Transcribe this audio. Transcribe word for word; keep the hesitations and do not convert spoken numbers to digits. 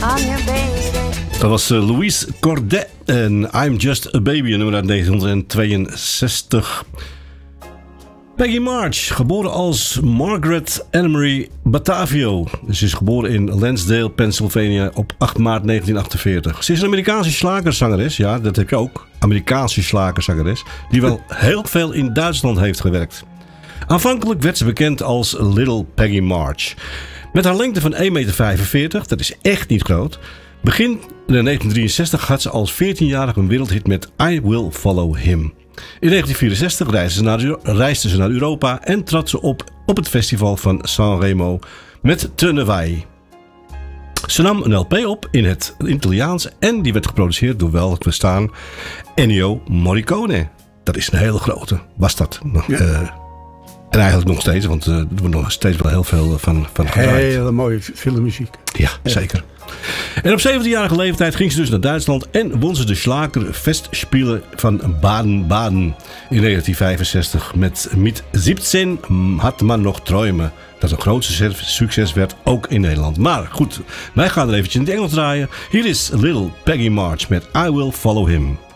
on you, baby. Dat was uh, Louise Cordet en I'm Just a Baby, een nummer uit negentien tweeënzestig. Peggy March, geboren als Margaret Annemarie Batavio. Ze is geboren in Lansdale, Pennsylvania op acht maart negentien achtenveertig. Ze is een Amerikaanse slagerzangeres, ja, dat heb je ook. Amerikaanse slagerzangeres, die wel heel veel in Duitsland heeft gewerkt. Aanvankelijk werd ze bekend als Little Peggy March. Met haar lengte van één komma vijfenveertig meter, dat is echt niet groot. Begin negentien drieënzestig had ze als veertienjarige een wereldhit met I Will Follow Him. In negentien vierenzestig reisde ze, naar, reisde ze naar Europa en trad ze op op het festival van Sanremo met Tenevai. Ze nam een L P op in het Italiaans en die werd geproduceerd door wel het bestaan Ennio Morricone. Dat is een hele grote, was dat. Ja. Uh, en eigenlijk nog steeds, want uh, er wordt nog steeds wel heel veel van, van gedraaid. Hele mooie filmmuziek. Ja, ja, zeker. En op zeventienjarige leeftijd ging ze dus naar Duitsland en won ze de Schlagerfestspiele van Baden-Baden in negentien vijfenzestig met Mit zeventien had man nog träumen. Dat een grootste succes werd, ook in Nederland. Maar goed, wij gaan er eventjes in het Engels draaien. Hier is Little Peggy March met I Will Follow Him.